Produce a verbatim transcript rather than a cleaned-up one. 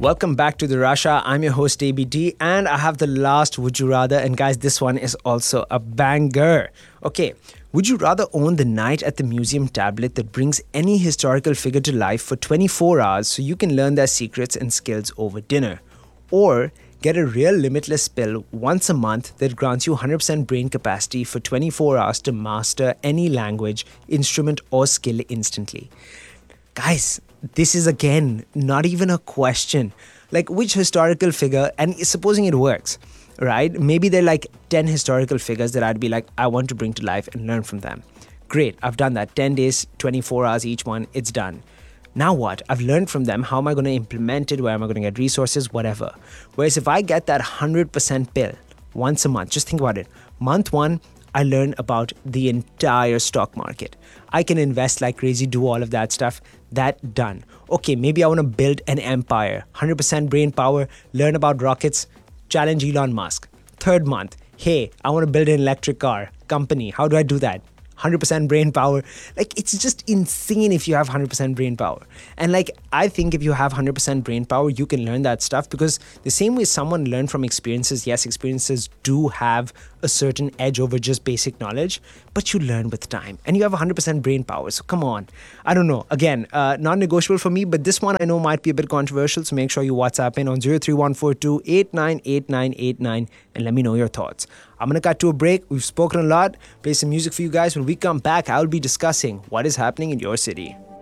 welcome back to the Rasha. I'm your host A B D and I have the last Would You Rather, and guys, this one is also a banger. Okay, would you rather own the Night at the Museum tablet that brings any historical figure to life for twenty-four hours so you can learn their secrets and skills over dinner? Or get a real limitless pill once a month that grants you one hundred percent brain capacity for twenty-four hours to master any language, instrument or skill instantly? Guys, this is again not even a question. Like, which historical figure, and supposing it works, right? Maybe there are like ten historical figures that I'd be like, I want to bring to life and learn from them. Great, I've done that. ten days, twenty-four hours each one, it's done. Now what? I've learned from them. How am I going to implement it? Where am I going to get resources? Whatever. Whereas if I get that one hundred percent pill once a month, just think about it. Month one, I learn about the entire stock market. I can invest like crazy, do all of that stuff. That done. Okay, maybe I want to build an empire. one hundred percent brain power, learn about rockets, challenge Elon Musk. Third month, hey, I want to build an electric car company. How do I do that? one hundred percent brain power. Like, it's just insane if you have one hundred percent brain power. And like, I think if you have one hundred percent brain power, you can learn that stuff, because the same way someone learned from experiences, yes, experiences do have a certain edge over just basic knowledge, but you learn with time and you have one hundred percent brain power. So come on. I don't know. Again, uh, non-negotiable for me, but this one I know might be a bit controversial. So make sure you WhatsApp in on zero three one four two eight nine eight nine eight nine and let me know your thoughts. I'm going to cut to a break. We've spoken a lot. Play some music for you guys. When we come back, I'll be discussing what is happening in your city.